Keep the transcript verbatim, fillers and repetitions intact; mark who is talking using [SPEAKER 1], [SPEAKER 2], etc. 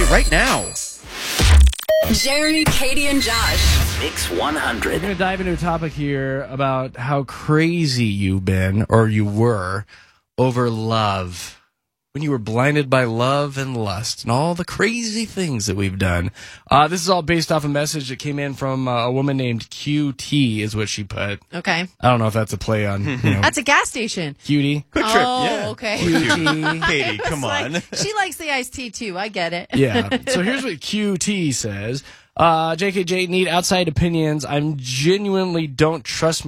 [SPEAKER 1] right now.
[SPEAKER 2] Jeremy, Katie, and Josh.
[SPEAKER 3] Mix one hundred.
[SPEAKER 4] We're going to dive into a topic here about how crazy you've been, or you were, over love. When you were blinded by love and lust and all the crazy things that we've done. Uh, this is all based off a message that came in from uh, a woman named Q T, is what she put.
[SPEAKER 5] Okay.
[SPEAKER 4] I don't know if that's a play on, you know,
[SPEAKER 5] That's a gas station.
[SPEAKER 4] cutie.
[SPEAKER 1] Quick trip,
[SPEAKER 5] Oh,
[SPEAKER 1] yeah.
[SPEAKER 5] okay.
[SPEAKER 4] Q T.
[SPEAKER 1] Katie, come on.
[SPEAKER 5] Like, she likes the iced tea, too. I get it.
[SPEAKER 4] Yeah. So here's what Q T says. Uh, J K J, need outside opinions. I'm genuinely don't trust